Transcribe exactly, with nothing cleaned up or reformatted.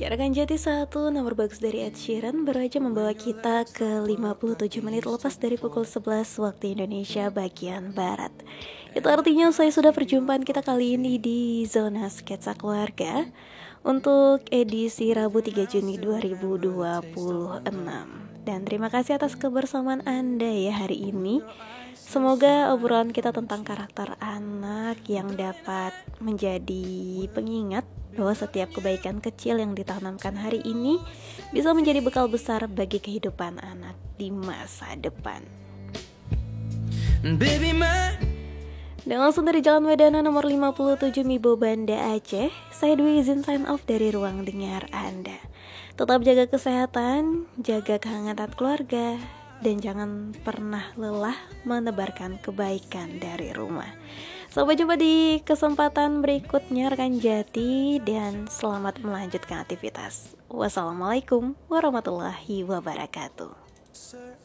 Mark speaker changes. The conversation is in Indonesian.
Speaker 1: Ya, rekan Jati satu nomor bagus dari Ed Sheeran baru aja membawa kita ke lima puluh tujuh menit lepas dari pukul sebelas waktu Indonesia bagian Barat. Itu artinya saya sudah perjumpaan kita kali ini di Zona Sketsa Keluarga untuk edisi Rabu tiga Juni dua ribu dua puluh enam. Dan terima kasih atas kebersamaan Anda ya hari ini. Semoga obrolan kita tentang karakter anak yang dapat menjadi pengingat bahwa setiap kebaikan kecil yang ditanamkan hari ini bisa menjadi bekal besar bagi kehidupan anak di masa depan. Dan langsung dari Jalan Wedana nomor lima puluh tujuh Mibo Banda Aceh, saya Dwi izin sign off dari ruang dengar Anda. Tetap jaga kesehatan, jaga kehangatan keluarga, dan jangan pernah lelah menebarkan kebaikan dari rumah. Sampai jumpa di kesempatan berikutnya rekan Jati, dan selamat melanjutkan aktivitas. Wassalamualaikum warahmatullahi wabarakatuh.